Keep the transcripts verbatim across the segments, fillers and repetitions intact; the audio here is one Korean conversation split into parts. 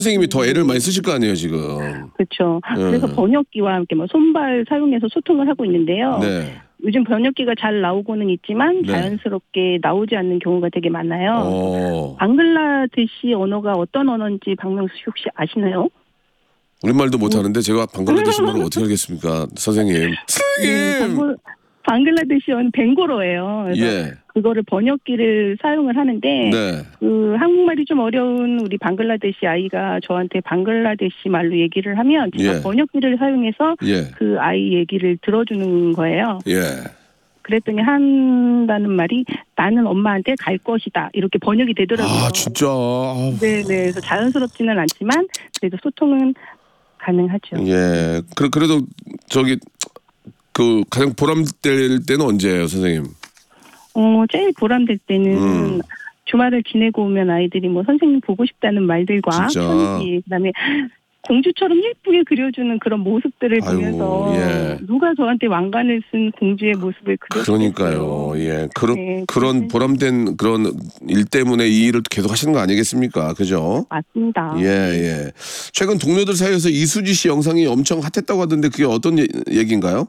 선생님이 더 애를 많이 쓰실 거 아니에요 지금. 그렇죠. 네. 그래서 번역기와 함께 뭐 손발 사용해서 소통을 하고 있는데요. 네. 요즘 번역기가 잘 나오고는 있지만 네. 자연스럽게 나오지 않는 경우가 되게 많아요. 어. 방글라데시 언어가 어떤 언어인지 박명수 씨 혹시 아시나요? 우리말도 못하는데 제가 방글라데시 말을 어떻게 알겠습니까, 선생님? 네, 선생님. 방글, 방글라데시어는 벵고로예요. 그래서 예. 그거를 번역기를 사용을 하는데 네. 그 한국말이 좀 어려운 우리 방글라데시 아이가 저한테 방글라데시 말로 얘기를 하면 제가 예. 번역기를 사용해서 예. 그 아이 얘기를 들어주는 거예요. 예. 그랬더니 한다는 말이 나는 엄마한테 갈 것이다 이렇게 번역이 되더라고요. 아 진짜. 아우. 네네. 그래서 자연스럽지는 않지만 그래도 소통은 가능하죠. 예. 그 그래도 저기 그 가장 보람될 때는 언제예요, 선생님? 어 제일 보람될 때는 음. 주말을 지내고 오면 아이들이 뭐 선생님 보고 싶다는 말들과 진짜. 편지 그다음에 공주처럼 예쁘게 그려주는 그런 모습들을 아이고, 보면서 예. 누가 저한테 왕관을 쓴 공주의 모습을 그려주겠어요. 그러니까요. 예. 그런 네, 그런 보람된 그런 일 때문에 이 일을 계속 하시는 거 아니겠습니까? 그죠? 맞습니다. 예, 예. 최근 동료들 사이에서 이수지 씨 영상이 엄청 핫했다고 하던데 그게 어떤 예, 얘기인가요?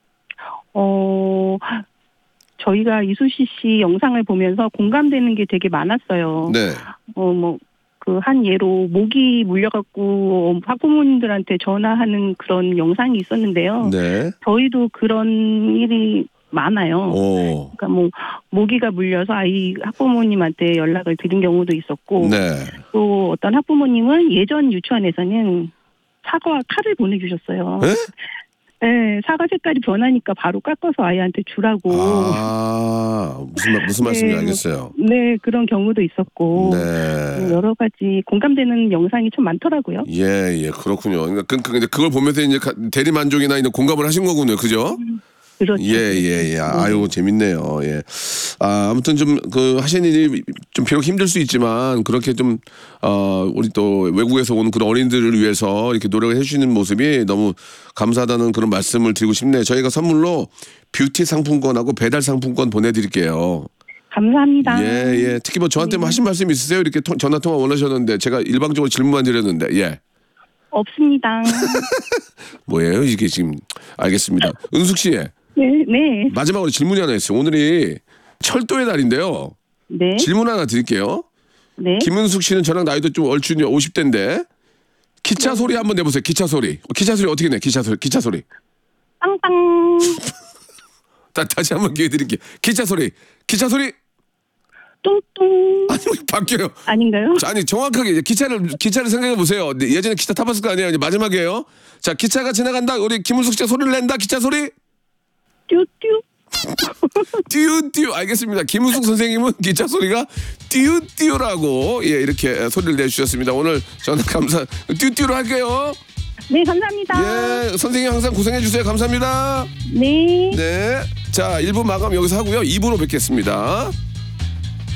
어 저희가 이수시 씨 영상을 보면서 공감되는 게 되게 많았어요. 네. 어 뭐 그 한 예로 모기 물려갖고 학부모님들한테 전화하는 그런 영상이 있었는데요. 네. 저희도 그런 일이 많아요. 오. 그러니까 뭐 모기가 물려서 아이 학부모님한테 연락을 드린 경우도 있었고, 네. 또 어떤 학부모님은 예전 유치원에서는 사과와 칼을 보내주셨어요. 에? 네, 사과 색깔이 변하니까 바로 깎아서 아이한테 주라고. 아, 무슨 말- 무슨 말씀인지 네, 알겠어요. 네, 그런 경우도 있었고 네. 여러 가지 공감되는 영상이 좀 많더라고요. 예, 예, 그렇군요. 그러니까 그, 그, 이제 그걸 보면서 이제 가- 대리 만족이나 이제 공감을 하신 거군요. 그죠? 그렇죠. 예, 예, 예. 아유, 재밌네요. 예. 아, 아무튼 좀, 그, 하신 일이 좀 비록 힘들 수 있지만, 그렇게 좀, 어, 우리 또 외국에서 오는 그런 어린이들을 위해서 이렇게 노력을 해주시는 모습이 너무 감사하다는 그런 말씀을 드리고 싶네요. 저희가 선물로 뷰티 상품권하고 배달 상품권 보내드릴게요. 감사합니다. 예, 예. 특히 뭐 저한테 뭐 하신 말씀 있으세요? 이렇게 통- 전화 통화 원하셨는데, 제가 일방적으로 질문만 드렸는데, 예. 없습니다. 뭐예요, 이게 지금. 알겠습니다. 은숙 씨. 네, 네, 마지막으로 질문이 하나 있어요. 오늘이 철도의 날인데요. 네, 질문 하나 드릴게요. 네. 김은숙 씨는 저랑 나이도 좀 얼추 오십 대인데 기차 소리 한번 내보세요. 기차 소리. 기차 소리 어떻게 내? 기차 소리. 기차 소리. 빵빵. 다, 다시 한번 기회 드릴게요. 기차 소리. 기차 소리. 뚱뚱. 아니 바뀌어요. 아닌가요? 자, 아니 정확하게 이제 기차를 기차를 생각해 보세요. 예전에 기차 타봤을 거 아니에요. 이제 마지막이에요. 자, 기차가 지나간다. 우리 김은숙 씨가 소리를 낸다. 기차 소리. 뀨뀨. 띠우띠우. 알겠습니다. 김은숙 선생님은 기차 소리가 띠우띠우라고 예 이렇게 소리를 내주셨습니다. 오늘 저는 감사 띠우띠우로 할게요. 네, 감사합니다. 예, 선생님 항상 고생해 주세요. 감사합니다. 네. 네. 자, 일 부 마감 여기서 하고요. 이 부로 뵙겠습니다.